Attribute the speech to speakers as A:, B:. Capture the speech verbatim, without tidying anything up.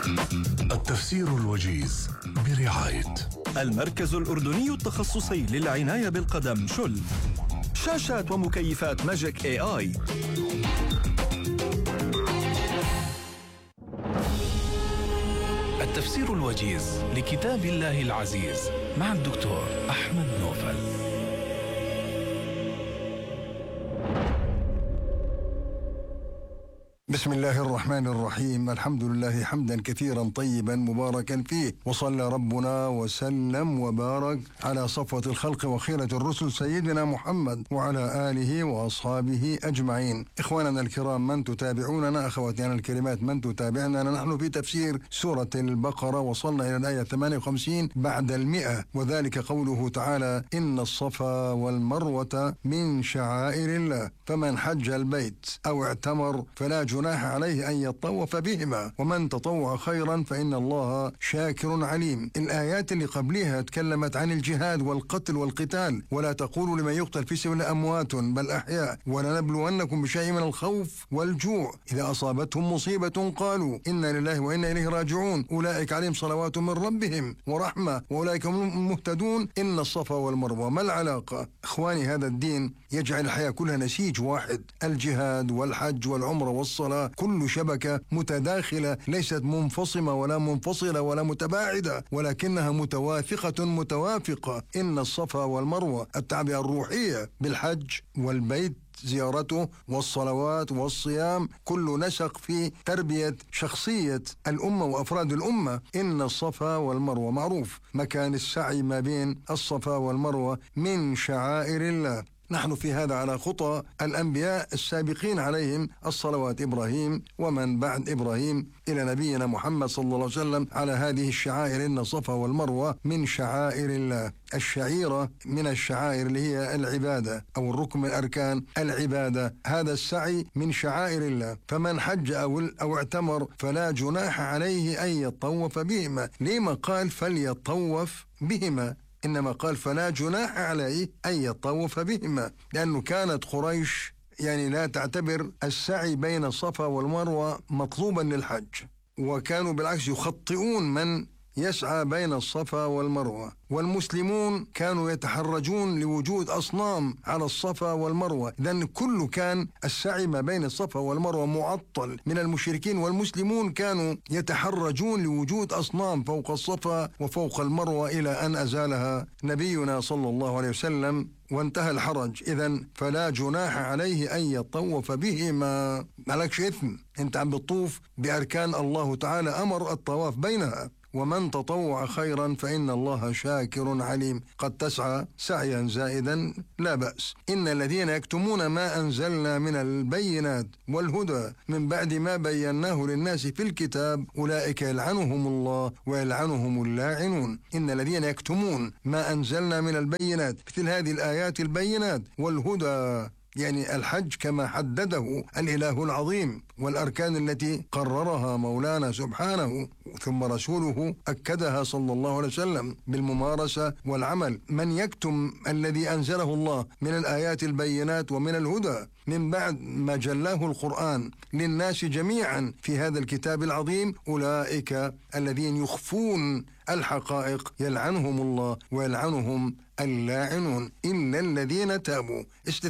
A: التفسير الوجيز برعاية
B: المركز الأردني التخصصي للعناية بالقدم شل. شاشات ومكيفات ماجيك اي اي.
A: التفسير الوجيز لكتاب الله العزيز مع الدكتور أحمد نوفل.
C: بسم الله الرحمن الرحيم. الحمد لله حمدا كثيرا طيبا مباركا فيه، وصلى ربنا وسلم وبارك على صفوة الخلق وخيرة الرسل سيدنا محمد وعلى آله وأصحابه أجمعين. إخواننا الكرام من تتابعوننا، أخواتنا الكريمات من تتابعنا، نحن في تفسير سورة البقرة، وصلنا إلى الآية ثمانية وخمسين بعد المئة، وذلك قوله تعالى: إن الصفا والمروة من شعائر الله فمن حج البيت أو اعتمر فلا جناح عليه أن يطوف بهما ومن تطوع خيرا فإن الله شاكر عليم. الآيات اللي قبلها تكلمت عن الجهاد والقتل والقتال، ولا تقولوا لمن يقتل في سبيل الله أموات بل أحياء ولنبلونكم بشيء من الخوف والجوع إذا أصابتهم مصيبة قالوا إنا لله وإنا إليه راجعون أولئك عليهم صلوات من ربهم ورحمة وأولئك هم المهتدون. إن الصفا والمروة، ما العلاقة؟ إخواني، هذا الدين يجعل الحياة كلها نسيج واحد، الجهاد والحج والعمرة والصلاة كل شبكة متداخلة، ليست منفصمة ولا منفصلة ولا متباعدة، ولكنها متواثقة متوافقة. إن الصفا والمروة، التعبئة الروحية بالحج والبيت زيارته والصلوات والصيام، كل نسق في تربية شخصية الأمة وأفراد الأمة. إن الصفا والمروة، معروف مكان السعي ما بين الصفا والمروة من شعائر الله. نحن في هذا على خطى الأنبياء السابقين عليهم الصلوات، إبراهيم ومن بعد إبراهيم إلى نبينا محمد صلى الله عليه وسلم، على هذه الشعائر. إن الصفا والمروة من شعائر الله. الشعيرة من الشعائر اللي هي العبادة أو الركن من أركان العبادة، هذا السعي من شعائر الله. فمن حج أو, أو اعتمر فلا جناح عليه أن يطوف بهما. لما قال فليطوف بهما؟ إنما قال فلا جناح عليه أن يطوف بهما، لأنه كانت قريش يعني لا تعتبر السعي بين الصفا والمروة مطلوبا للحج، وكانوا بالعكس يخطئون من يسعى بين الصفا والمروة. والمسلمون كانوا يتحرجون لوجود أصنام على الصفا والمروة، لأن كل كان السعي ما بين الصفا والمروة معطل من المشركين، والمسلمون كانوا يتحرجون لوجود أصنام فوق الصفا وفوق المروة، إلى أن أزالها نبينا صلى الله عليه وسلم وانتهى الحرج. إذن فلا جناح عليه أن يطوف بهما، مالكش إثم، أنت عم بتطوف بأركان الله تعالى أمر الطواف بينها. ومن تطوع خيرا فإن الله شاكر عليم. قد تسعى سعيا زائدا لا بأس. إن الذين يكتمون ما أنزلنا من البينات والهدى من بعد ما بيناه للناس في الكتاب أولئك يلعنهم الله ويلعنهم اللاعنون. إن الذين يكتمون ما أنزلنا من البينات، مثل هذه الآيات البينات والهدى، يعني الحج كما حدده الإله العظيم، والأركان التي قررها مولانا سبحانه ثم رسوله أكدها صلى الله عليه وسلم بالممارسة والعمل. من يكتم الذي أنزله الله من الآيات البينات ومن الهدى من بعد ما جلاه القرآن للناس جميعا في هذا الكتاب العظيم، أولئك الذين يخفون الحقائق يلعنهم الله ويلعنهم اللاعنون إلا الذين تابوا.